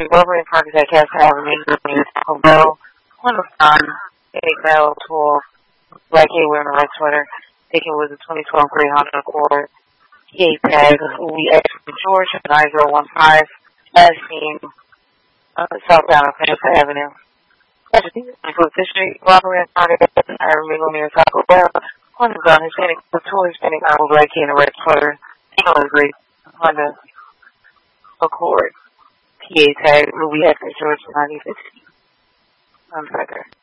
Street, Wolverine Park is at Castle Avenue, Taco Bell, Honda Sun, 8 Metal 12, Black Kid wearing a red sweater. Ticket was a 2012 Grey Honda Accord. Key tag, we exit George, 9015, last seen, southbound of Castle Avenue. Fifth Street, robbery and target at the Iron Mingle near Taco Bell. Honda gun, Hispanic, the two Hispanic Bible Black Kid in a red sweater. Ticket was great. Honda Accord. PA tag, Louis Hector, George, 9015. I'm Becker.